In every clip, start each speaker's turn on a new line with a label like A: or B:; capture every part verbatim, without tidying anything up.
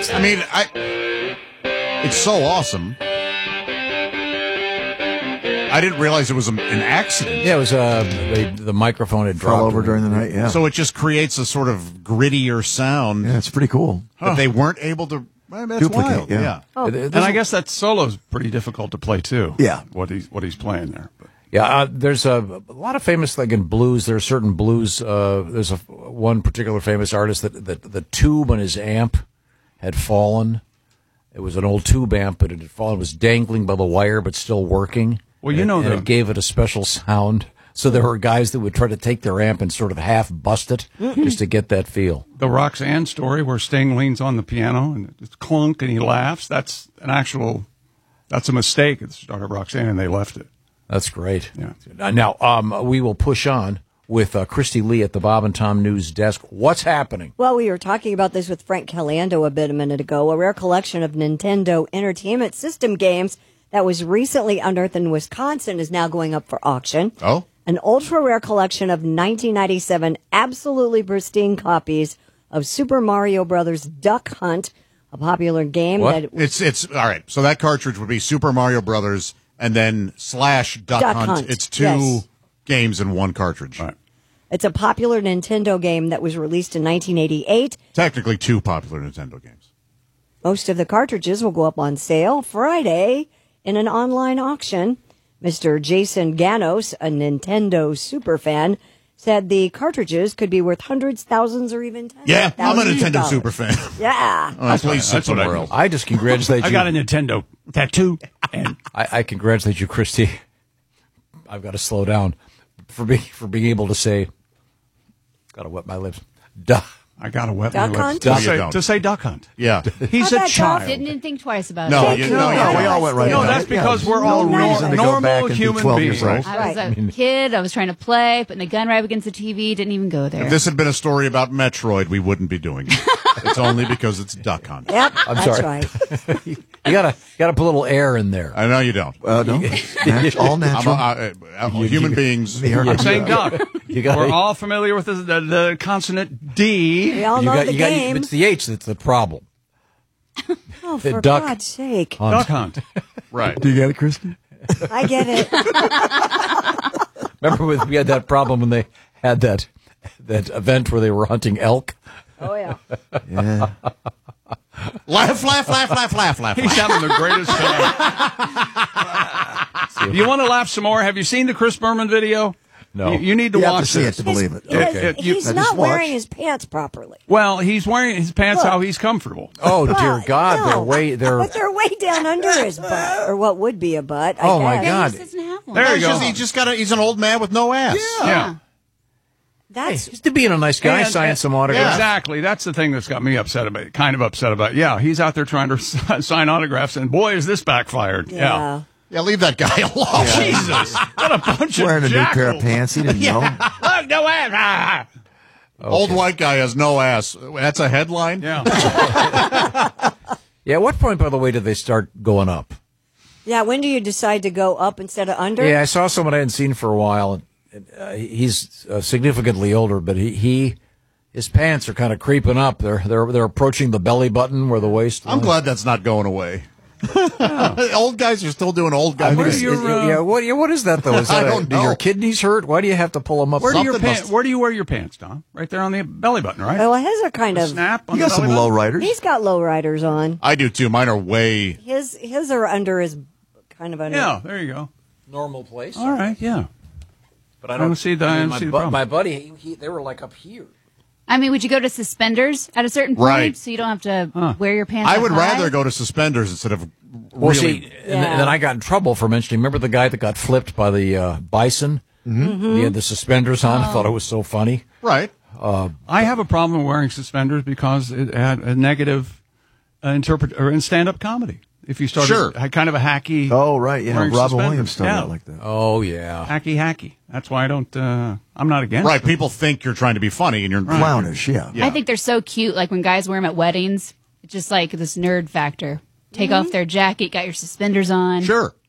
A: I mean, I. It's so awesome. I didn't realize it was a, an accident.
B: Yeah, it was uh, the, the microphone had dropped
C: Fell over during the night, yeah.
A: So it just creates a sort of grittier sound.
C: Yeah, it's pretty cool.
A: That huh. they weren't able to well, that's
C: duplicate.
A: Wild.
C: Yeah,
A: yeah.
D: Oh.
E: And I guess that solo's pretty difficult to play too.
C: Yeah,
E: what he's what he's playing there. But.
B: Yeah, uh, there's a, a lot of famous like in blues. There are certain blues. Uh, there's a one particular famous artist that, that the tube on his amp had fallen. It was an old tube amp, but it had fallen. It was dangling by the wire, but still working.
E: Well, you
B: and,
E: know,
B: and
E: the,
B: it gave it a special sound. So there were guys that would try to take their amp and sort of half bust it just to get that feel.
E: The Roxanne story where Sting leans on the piano and it's clunk and he laughs. That's an actual. That's a mistake at the start of Roxanne, and they left it.
B: That's great.
E: Yeah.
B: Now, um, we will push on with uh, Christy Lee at the Bob and Tom News desk. What's happening?
D: Well, we were talking about this with Frank Caliendo a bit a minute ago. A rare collection of Nintendo Entertainment System games that was recently unearthed in Wisconsin is now going up for auction.
A: Oh?
D: An ultra-rare collection of nineteen ninety-seven absolutely pristine copies of Super Mario Brothers Duck Hunt, a popular game.
A: What?
D: that
A: It's, it's, all right, so that cartridge would be Super Mario Brothers and then slash Duck,
D: Duck
A: Hunt.
D: Hunt.
A: It's two
D: Yes.
A: games in one cartridge.
E: Right.
D: It's a popular Nintendo game that was released in nineteen eighty-eight.
A: Technically two popular Nintendo games.
D: Most of the cartridges will go up on sale Friday in an online auction. Mister Jason Ganos, a Nintendo superfan, said the cartridges could be worth hundreds, thousands, or even tens
A: Yeah,
D: of
A: I'm a
D: thousands of
A: Nintendo
D: dollars.
A: super fan.
D: Yeah.
A: Oh, that's please
E: that's what I
A: somewhere
E: mean.
A: else.
B: I just congratulate you.
E: I got a Nintendo tattoo, and
B: I, I congratulate you, Christy. I've got to slow down for being for being able to say. Got to wet my lips. Duh.
E: I got to wet
D: Duck
E: my
D: Hunt?
E: lips to,
A: No, you
E: say,
A: don't.
E: to say Duck Hunt.
A: Yeah.
E: He's
D: How'd
E: a
D: that
E: child.
D: go?
F: Didn't even think twice about
A: No,
F: it.
A: you,
D: No,
A: no,
D: no,
A: you-
C: we all went right
E: No,
C: on
E: that's
C: it.
E: because
C: Yeah,
E: we're
C: there's
E: all
C: no
E: nor-
C: reason to go
E: normal
C: back and be
E: human
C: twelve
E: beings.
C: years old.
F: I was
D: Right.
F: a kid. I was trying to play, putting a gun right against the T V. Didn't even go there.
A: If this had been a story about Metroid, we wouldn't be doing it. It's only because it's Duck Hunt.
D: Yep,
B: I'm
D: that's
B: sorry.
D: right.
B: You gotta gotta put a little air in there.
A: I know you don't.
C: Uh, no, Nat- all
A: I'm a,
C: natural.
A: I, I, human beings.
C: Me hurt.
E: I'm saying Duck.
B: You gotta-
E: We're all familiar with the, the, the consonant D.
D: We all
B: You
D: know
B: got,
D: the
B: you got,
D: game.
B: it's the H that's the problem.
D: Oh,
B: the
D: for
B: duck.
D: God's sake.
E: Duck Hunt.
A: Right.
C: Do you get it, Christy?
D: I get it.
B: Remember when we had that problem when they had that that event where they were hunting elk?
D: Oh, yeah.
C: Yeah.
A: Laugh, laugh, laugh, laugh, laugh, laugh.
E: He's
A: laugh.
E: having the greatest time. You want to laugh some more? Have you seen the Chris Berman video?
B: No.
E: You, you need to
C: You have
E: watch
C: to see it
E: this.
C: to believe it.
D: He has-
E: Okay. You-
D: he's
C: I
D: not
C: just
D: wearing
C: watched.
D: his pants properly.
E: Well, he's wearing his pants
D: Look.
E: how he's comfortable.
B: Oh dear
D: Well,
B: God,
D: no.
B: they're way they're.
D: But they're way down under his butt, or what would be a butt. I
B: Oh, my
D: guess.
B: God.
F: He just doesn't have one.
E: There you
A: He's
E: go.
A: just, he just got a, he's an old man with no ass.
E: Yeah.
D: That's
B: He's to being a nice guy,
E: And-
B: signing some autographs.
E: Exactly. That's the thing that's got me upset about it. Kind of upset about it. Yeah, he's out there trying to sign autographs, and boy, is this backfired.
D: yeah.
E: Yeah.
A: Yeah, leave that guy alone.
E: Jesus. What a bunch
C: Wearing a
E: of
C: new pair of
E: jackals.
C: pants. He didn't know.
E: Look, no ass. Ah.
A: Old white guy has no ass. That's a headline?
E: Yeah.
B: Yeah. At what point, by the way, did they start going up?
D: Yeah, when do you decide to go up instead of under?
B: Yeah, I saw someone I hadn't seen for a while. And, uh, he's uh, significantly older, but he, he his pants are kind of creeping up. They're they're they're approaching the belly button where the waist.
A: I'm glad that's not going away. Old guys are still doing old guy
E: Where
A: things.
E: do your, uh,
B: yeah, what yeah, what is that though? Is
A: I
B: that a-
A: don't
B: do
A: know.
B: your kidneys hurt? Why do you have to pull them up?
E: Where do, your
A: Something
E: pants,
A: must-
E: where do you wear your pants, Tom? Right there on the belly button, right?
D: Well, his are kind
E: The
D: of.
E: snap on
C: You
E: the
C: got some
E: belly
C: low
E: button?
C: riders.
D: He's got low riders on.
A: I do too. Mine are way.
D: His his are under his, kind of under.
E: Yeah, there you go.
B: normal place.
E: All right, yeah.
B: But I
E: I don't see the- I don't
B: my,
E: see the
B: bu-
E: problem.
B: my buddy, he, he, they were like up here.
F: I mean, would you go to suspenders at a certain point
A: Right.
F: so you don't have to wear your pants
A: I
F: up
A: would
F: high?
A: rather go to suspenders instead of
B: Well,
A: really.
B: see, and, and then I got in trouble for mentioning. Remember the guy that got flipped by the uh, bison? Mm-hmm. He had the suspenders on. I thought it was so funny.
A: right.
E: I have a problem wearing suspenders because it had a negative uh, interpret or in stand-up comedy. If you start
A: Sure.
E: kind of a hacky,
C: Oh, right. Yeah.
E: wearing
C: Robin
E: suspenders.
C: Williams started
E: Yeah.
C: out like that.
B: Oh yeah.
E: hacky hacky. That's why I don't. Uh, I'm not against.
A: Right.
E: it.
A: People think you're trying to be funny and you're
C: Clownish, yeah.
A: Yeah.
F: I think they're so cute. Like when guys wear them at weddings, it's just like this nerd factor. Take off their jacket, got your suspenders on.
A: Sure.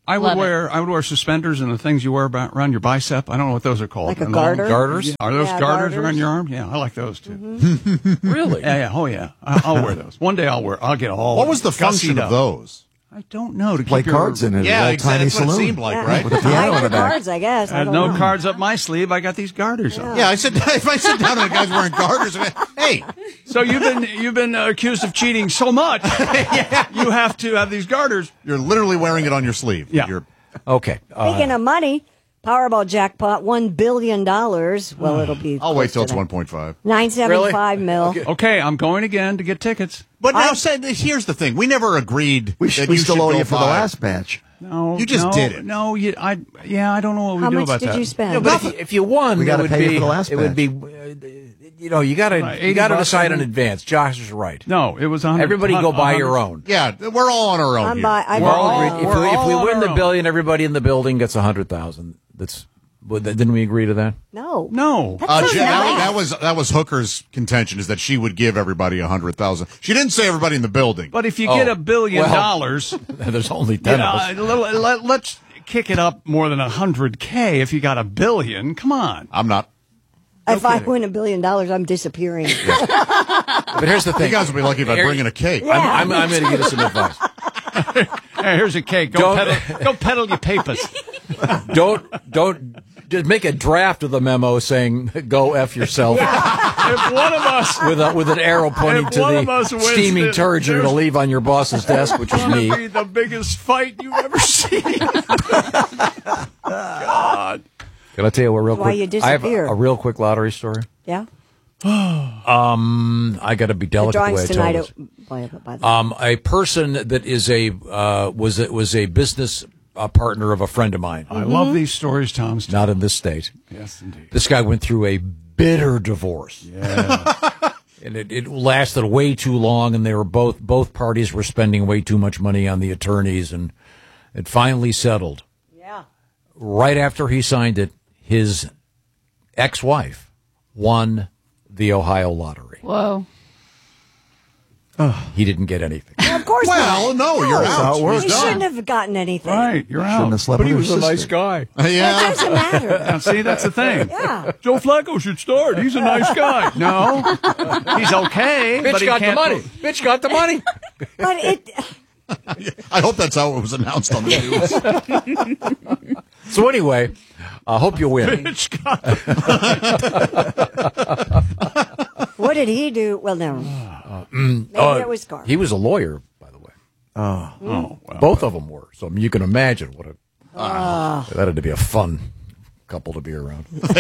E: I would
F: Love it.
E: wear I would wear suspenders and the things you wear about, around your bicep. I don't know what those are called.
D: Like a
E: And
D: garter?
E: long-
B: Garters?
E: Are those
D: Yeah,
E: garters,
D: garters.
E: around your arm? Yeah, I like those too.
B: Really?
E: Yeah, yeah, oh yeah. I, I'll wear those. One day I'll wear. I'll get all.
A: What was the
E: gussied
A: function
E: up.
A: of those?
E: I don't know. To
C: Play
E: keep your-
C: cards in it.
A: Yeah,
C: a
A: exactly.
C: tiny
A: That's what it
C: saloon.
A: seemed like,
D: Yeah.
A: right?
C: With a piano
D: Hide
C: in the
D: your
C: back.
D: cards, I guess.
E: I
D: I
E: had
D: don't
E: no
D: know.
E: cards up my sleeve. I got these garters on.
A: Yeah, I said if I sit down and a guy's wearing garters, I go, hey,
E: So you've been you've been uh, accused of cheating so much. You have to have these garters.
A: you're literally wearing it on your sleeve.
E: Yeah.
A: You're,
B: Okay. Uh,
D: Speaking of money, Powerball jackpot one billion dollars. Well, it'll be.
A: I'll wait till it's
D: close to
A: one point five.
D: that. nine seventy-five mil.
E: Okay, I'm going again to get tickets.
A: But now,
D: I-
A: say, here's the thing: we never agreed
C: We,
A: that
C: sh- we
A: you
C: still
A: should
C: owe
A: go
C: you for the
A: buy-
C: last match.
E: No,
A: You just
E: no,
A: did it.
E: No, you, I yeah, I don't know what we
D: How
E: do
D: much
E: about
D: did
E: that.
D: you spend?
B: Yeah, but if you, if you won,
C: We
B: it
C: gotta
B: would
C: pay you
B: be
C: for the last
B: it would be,
C: batch.
B: uh, you know, you got to
E: Right,
B: you
E: eighty
B: got to
E: bucks,
B: decide
E: I
B: in
E: think.
B: advance. Josh is right.
E: No, it was on.
B: Everybody go buy your own.
A: Yeah, we're all on our own
D: I'm
A: here.
D: by, I
E: We're
D: bought
E: all
D: all-
E: agreed.
B: If,
E: We're
B: we, if
E: all
B: we
E: on
B: win
E: our
B: the
E: own.
B: billion, everybody in the building gets a hundred thousand. That's well, th- didn't we agree to that?
D: No.
E: No.
A: Uh,
D: That's
A: Jen-
D: so
A: that,
D: nice.
A: that was that was Hooker's contention is that she would give everybody a hundred thousand. She didn't say everybody in the building.
E: But if you
B: Oh,
E: get a billion
B: well,
E: dollars,
B: There's only
E: you
B: ten
E: know,
B: of us.
E: let, let, let's kick it up more than a hundred k. If you got a billion, come on.
A: I'm not.
D: If I
E: kidding.
D: win a billion dollars, I'm disappearing.
B: But here's the
A: You
B: thing.
A: guys will be lucky if I
B: Here-
A: bring in a cake.
D: Yeah.
B: I'm, I'm, I'm going to give you some advice.
E: Hey, here's a cake. Go
B: Don't-
E: peddle, go peddle your papers.
B: Don't don't just make a draft of the memo saying "Go f yourself"
E: If one of us,
B: with a, with an arrow pointing
E: If
B: to
E: one of us
B: the
E: wins
B: steaming
E: this,
B: turd you're going to
E: there's-
B: leave on your boss's desk, which is
E: gonna
B: me.
E: be the biggest fight you've ever seen. God.
B: Can I tell you a real
D: Why
B: quick?
D: you
B: I have a,
D: disappear.
B: a real quick lottery story.
D: Yeah.
B: Um, I got to be
D: The
B: delicate the way
D: drawings
B: I
D: tonight.
B: tell this.
D: By, by the
B: Um, a person that is a uh, was a, was a business uh, partner of a friend of mine,
E: I love these stories, Tom.
B: not in this state.
E: Yes, indeed.
B: This guy went through a bitter divorce.
E: Yeah.
B: And it, it lasted way too long, and they were both both parties were spending way too much money on the attorneys, and it finally settled.
D: yeah.
B: Right after he signed it, his ex-wife won the Ohio lottery.
F: Whoa.
B: He didn't get anything.
D: Well, of course
A: Well,
D: not.
A: no, you're
C: how
A: out.
C: it works.
D: He shouldn't have gotten anything.
E: Right, you're
C: Shouldn't
E: out.
C: have slept with her sister.
B: guy.
D: It
A: Yeah.
D: doesn't matter.
E: Now, see, that's the thing.
D: Yeah.
E: Joe Flacco should start. He's a nice guy. No, he's okay. but
B: Bitch
E: he
B: got the
E: can't
B: money. Bitch got the money.
D: But it.
A: I hope that's how it was announced on the news.
B: So anyway, I hope you win.
E: Bitch got-
D: What did he do? Well, no. Maybe
B: Uh,
D: it was Carl.
B: He was a lawyer, by the way.
E: oh, well.
B: Both of them were. So I mean, you can imagine what a that had to be a fun couple to be around.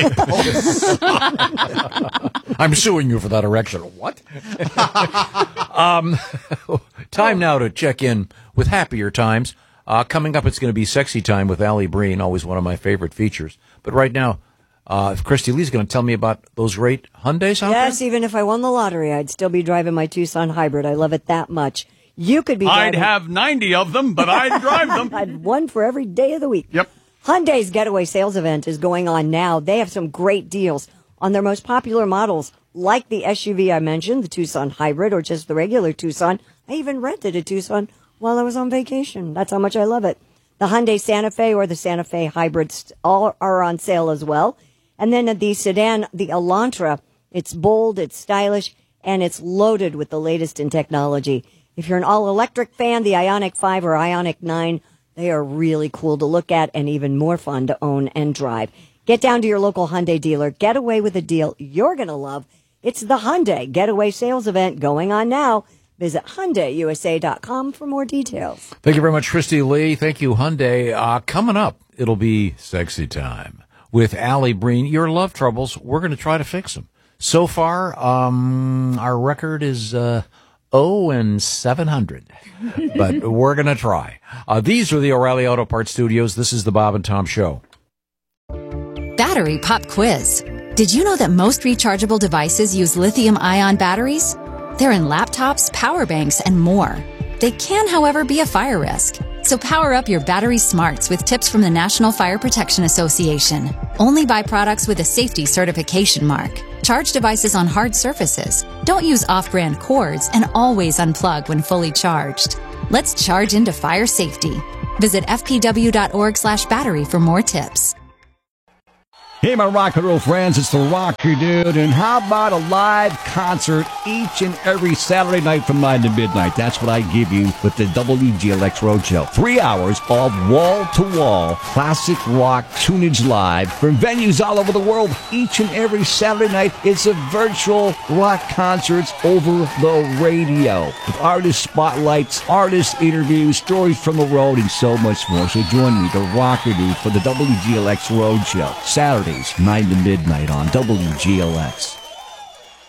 B: I'm suing you for that erection. What? um, time now to check in with happier times. Uh, coming up, it's going to be Sexy Time with Allie Breen, always one of my favorite features. But right now, uh, Christy Lee's going to tell me about those great Hyundais out
D: Yes,
B: there.
D: even if I won the lottery, I'd still be driving my Tucson hybrid. I love it that much. You could be
E: I'd
D: driving.
E: have ninety of them, but I'd drive them.
D: I'd one for every day of the week.
E: Yep.
D: Hyundai's Getaway Sales Event is going on now. They have some great deals on their most popular models, like the S U V I mentioned, the Tucson Hybrid, or just the regular Tucson. I even rented a Tucson while I was on vacation. That's how much I love it. The Hyundai Santa Fe or the Santa Fe Hybrids all are on sale as well. And then the sedan, the Elantra, it's bold, it's stylish, and it's loaded with the latest in technology. If you're an all-electric fan, the Ioniq five or Ioniq nine, they are really cool to look at and even more fun to own and drive. Get down to your local Hyundai dealer. Get away with a deal you're going to love. It's the Hyundai Getaway Sales Event going on now. Visit Hyundai U S A dot com for more details.
B: Thank you very much, Christy Lee. Thank you, Hyundai. Uh, coming up, it'll be Sexy Time with Allie Breen. Your love troubles, we're going to try to fix them. So far, um, our record is uh, oh and seven hundred, but we're going to try. Uh, these are the O'Reilly Auto Parts Studios. This is the Bob and Tom Show.
G: Battery pop quiz. Did you know that most rechargeable devices use lithium-ion batteries? They're in laptops, power banks, and more. They can, however, be a fire risk. So power up your battery smarts with tips from the National Fire Protection Association. Only buy products with a safety certification mark. Charge devices on hard surfaces. Don't use off-brand cords, and always unplug when fully charged. Let's charge into fire safety. Visit f p w dot org slash battery for more tips.
H: Hey, my rock and roll friends, it's the Rocker Dude, and how about a live concert each and every Saturday night from nine to midnight? That's what I give you with the W G L X Roadshow. Three hours of wall-to-wall classic rock tunage live from venues all over the world. Each and every Saturday night, it's a virtual rock concerts over the radio with artist spotlights, artist interviews, stories from the road, and so much more. So join me, the Rocker Dude, for the W G L X Roadshow, Saturday, nine to midnight on W G L X.